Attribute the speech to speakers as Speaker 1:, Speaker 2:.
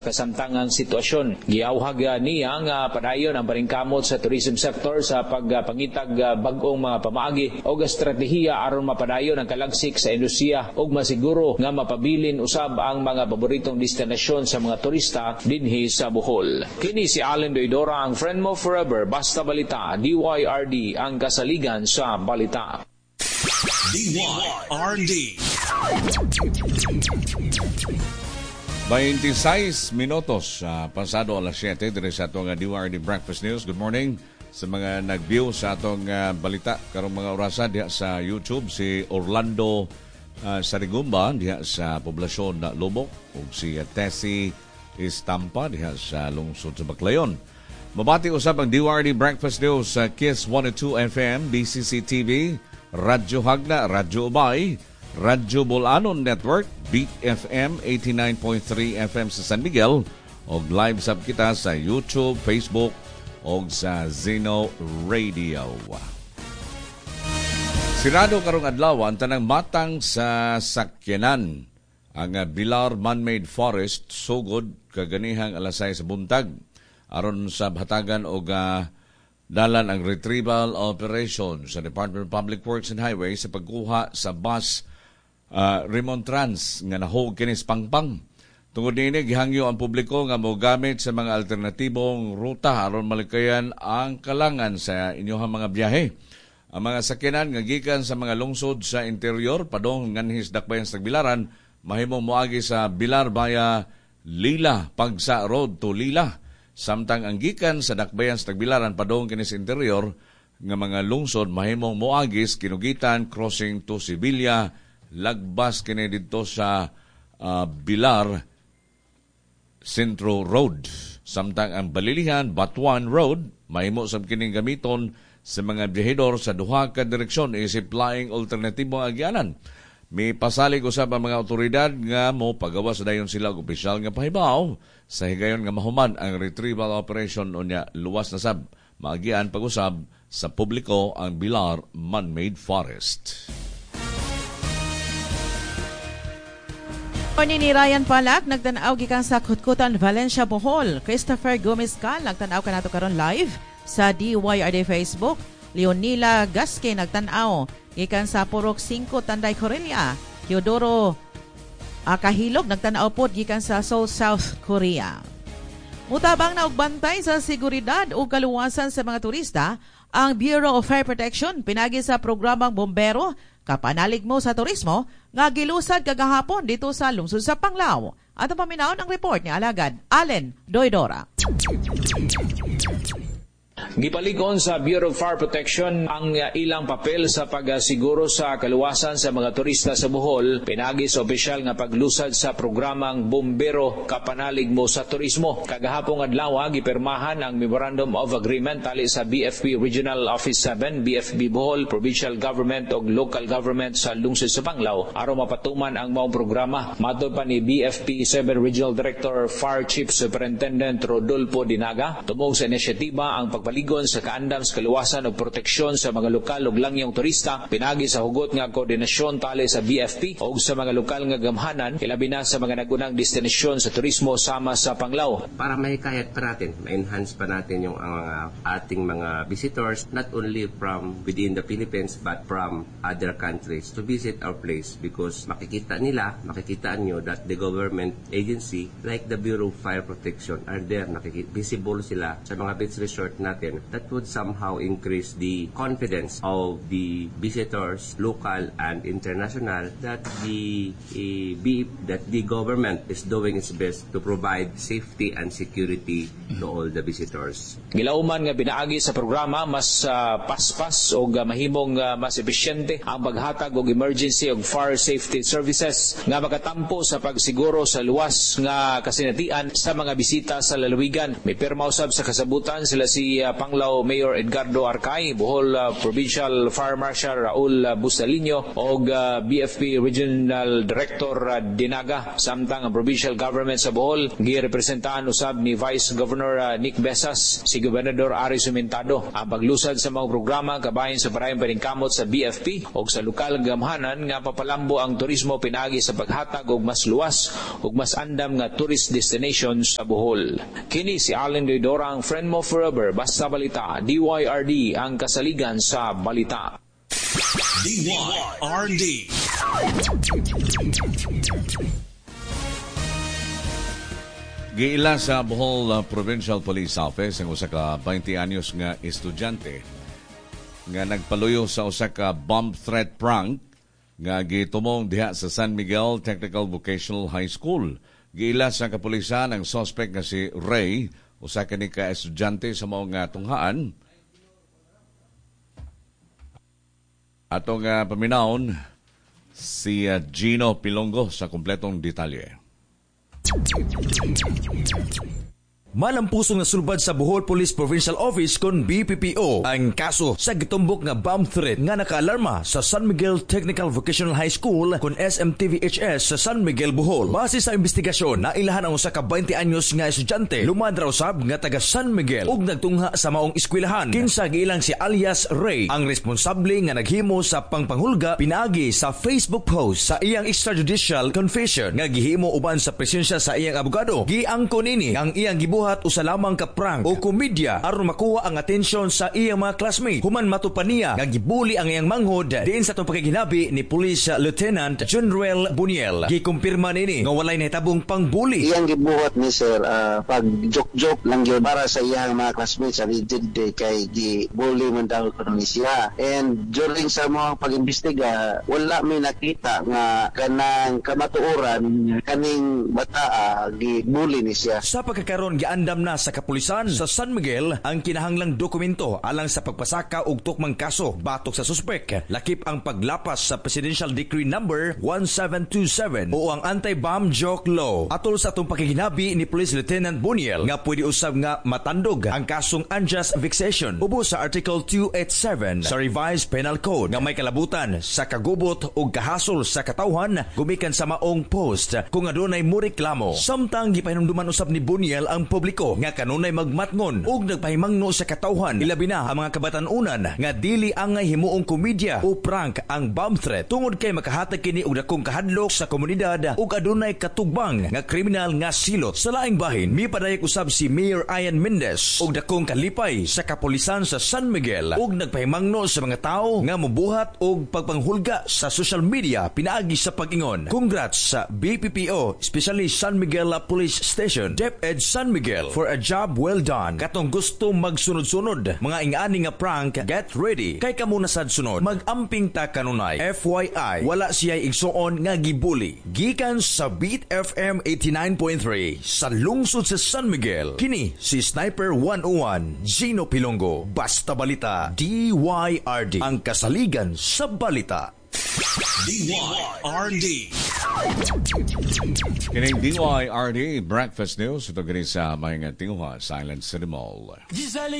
Speaker 1: kasamtangang sitwasyon. Giawhag niya nga padayon ang paningkamot sa tourism sector sa pagpangitag bag-ong mga pamaagi o estratehiya aron mapadayon ang kalagsik sa industriya ug masiguro nga mapabilin usab ang mga paboritong destinasyon sa mga turista dinhi sa Bohol. Kini si Allen Doidora, ang friend mo forever. Basta Balita, DYRD, ang kasaligan sa balita.
Speaker 2: DYRD.
Speaker 3: 26 minutos pasado alas 7 dire sa atong DYRD Breakfast News. Good morning sa mga nag-view sa atong balita karong mga orasa diha sa YouTube. Si Orlando Sarigumba diha sa poblasyon na Lubok ug si Tessie Estampa diha sa lungsod sa Baclayon. Mabati usab ang DYRD Breakfast News sa Kiss 102 FM, BCC TV, Radyo Hagna, Radyo Ubay, Radyo Bulanon Network, Beat FM 89.3 FM sa San Miguel, o live sub kita sa YouTube, Facebook, o sa Zeno Radio. Sirado karong adlaw ang tanang matang sa sakyanan ang Bilar Man-Made Forest sugod kaganihang alas 6 sa buntag aron sa hatagan og dalan ang retrieval operation sa Department of Public Works and Highways sa pagkuha sa bus Remontrans nga nahog kini sa Pangpang. Tungod niini gihangyo ang publiko nga mogamit sa mga alternatibong ruta aron malikayan ang kalangan sa inyong mga biyahe. Ang mga sakyanan nga gikan sa mga lungsod sa interior padong nganhis dakbayan sa Tagbilaran mahimong moagi sa Bilar via Lila pagsa road to Lila. Samtang ang gikan sa dakbayan sa Tagbilaran padong kini sa interior nga mga lungsod mahimong moagis Kinugitan crossing to Sibilia lagbas kini dito sa Bilar Centro Road. Samtang ang Balilihan Batuan Road mahimo sab kining gamiton sa mga biyahedor sa duha ka direksyon isip laing alternatibo agyanan. May pasalig usab ang mga otoridad nga mo pagawas dayon sila og opisyal nga pahibaw sa higayon nga mahuman ang retrieval operation unya luwas na sab maagian pag-usab sa publiko ang Bilar Man-Made Forest.
Speaker 4: Ni Ryan Palak nagtanaw gikan sa Kutkutan, Valencia, Bohol. Christopher Gomez Cal nagtanaw kanato karon live sa DYRD Facebook. Leonila Gaske nagtanaw gikan sa Purok 5, Tanday, Corelia. Teodoro Kahilog nagtanaw pod gikan sa Seoul, South Korea. Mutabang na og bantay sa seguridad ug kaluwasan sa mga turista ang Bureau of Fire Protection pinagi sa programang Bombero Kapanalig mo sa turismo nga gilusad kagahapon dito sa lungsod sa Panglao. At paminaon ang report ni Alagad Allen Doidora.
Speaker 1: Gipaligon sa Bureau of Fire Protection ang ilang papel sa pagsiguro sa kaluwasan sa mga turista sa Bohol pinagi sa opisyal nga paglusad sa programang Bombero Kapanalig mo sa Turismo. Kagahapong adlaw gipirmahan ang Memorandum of Agreement tali sa BFP Regional Office 7, BFP Bohol, Provincial Government ug Local Government sa lungsod sa Panglao aron mapatuman ang maong programa. Matod pa ni BFP 7 Regional Director Fire Chief Superintendent Rodolfo Dinaga, tumong sa inisyatiba ang pagpaligon sa kaandam sa kaluwasan ug proteksyon sa mga lokal ug langyong turista pinagi sa hugot nga koordinasyon tali sa BFP ug sa mga lokal nga gamhanan ilabi na sa mga nagunang destinasyon sa turismo sama sa Panglao.
Speaker 5: Para mahikayat pa natin, ma-enhance pa natin yung ating mga visitors not only from within the Philippines but from other countries to visit our place because makikita nyo that the government agency like the Bureau of Fire Protection are there, visible sila sa mga beach resort natin. That would somehow increase the confidence of the visitors, local and international, that the government is doing its best to provide safety and security to all the visitors.
Speaker 1: Gilauman nga binaagi sa programa mas paspas o mahimong mas epesyente ang paghatag og emergency og fire safety services nga makatampo sa pagsiguro sa luwas nga kasinatian sa mga bisita sa lalawigan. May pirma usab sa kasabutan sila si Panglao Mayor Edgardo Arcay, Bohol Provincial Fire Marshal Raul Bustalino og BFP Regional Director Dinaga. Samtang ang provincial government sa Bohol girepresentahan usab ni Vice Governor Nick Besas, si Gobernador Ari Sumentado. Ang paglusad sa mga programa kabahin sa parayong paningkamot sa BFP og sa lokal nga gamhanan nga papalambo ang turismo pinagi sa paghatag og mas luwas ug mas andam nga tourist destinations sa Bohol. Kini si Allen Doidora, ang friend mo forever. Basta Balita, DYRD, ang kasaligan sa balita.
Speaker 2: DYRD.
Speaker 3: Giila sa Bohol Provincial Police Office ang usa ka 20 anyos nga estudyante nga nagpaluyo sa usa ka bomb threat prank nga gitumong diha sa San Miguel Technical Vocational High School. Giila sa kapulisan ang suspect nga si Ray, usa kani ka estudyante sa mao nga tunghaan. Atong paminawon si Gino Pilongo sa kumpletong detalye.
Speaker 2: Malampusong nasulbad sa Bohol Police Provincial Office kon BPPO ang kaso sa gitumbok nga bomb threat nga nakaalarma sa San Miguel Technical Vocational High School kon SMTVHS sa San Miguel, Bohol. Base sa investigasyon, nailahan ang usa ka 20 anyos nga estudyante lumadra usab nga taga San Miguel ug nagtungha sa maong eskwelahan. Kinsa giilang si alias Ray, ang responsable nga naghimo sa pangpanghulga pinaagi sa Facebook post sa iyang extrajudicial confession nga gihimo uban sa presensya sa iyang abogado. Giangkon ini ang iyang gibuhat usa lamang ka prank o komedya aron makuha ang atensyon sa iyang mga classmate. Human matupan niya nga gibuli ang iyang manghod diin sa itong pagkaginabi ni Police Lieutenant General Buniel. Gikumpirma nini nga walay nahitabong pangbuli.
Speaker 6: Iyang gibuhat ni sir pag joke-joke lang yun para sa iyang mga classmates alleged kay gibuli man daw ko ni siya. And during sa mga pag-imbestiga wala may nakita nga kanang kamatuoran kaning bata gibuli ni siya.
Speaker 2: Sa pagkakaroon giandam na sa kapulisan sa San Miguel ang kinahanglang dokumento alang sa pagpasaka og tukmang kaso batok sa suspek. Lakip ang paglapas sa Presidential Decree number 1727 o ang Anti-Bomb Joke Law. Atol sa atong pakiginabi ni Police Lieutenant Buniel nga pwede usab nga matandog ang kasong unjust vexation ubo sa Article 287 sa Revised Penal Code nga may kalabutan sa kagubot o kahasol sa katawhan gumikan sa maong post kung adunay moreklamo. Samtang gipahinumduman usab ni Buniel ang publiko nga kanunay magmatngon ug nagpahimangno sa katawhan ilabi na ang mga kabatanunan nga dili angay himuong komedya o prank ang bomb threat tungod kay makahatag kini og dakong kahadlok sa komunidad ug adunay katugbang nga kriminal nga silot. Sa laing bahin mipadayag usab si Mayor Ian Mendez og dakong kalipay sa kapulisan sa San Miguel ug nagpahimangno sa mga tao nga mobuhat og pagpanghulga sa social media pinaagi sa pag-ingon. Congrats sa BPPO, especially San Miguel Police Station, DepEd San Miguel for a job well done. Katong gusto magsunod-sunod mga ingani nga prank, get ready kay kamo na sad sunod. Magamping ta kanunay. FYI, wala siya igsuon nga gibuli. Gikan sa Beat FM 89.3 sa lungsod sa San Miguel. Kini si Sniper 101 Gino Pilongo. Basta Balita DYRD, ang kasaligan sa balita.
Speaker 7: DYRD.
Speaker 3: Kining DYRD Breakfast News ito gani sa mga tinguha Silent City Mall.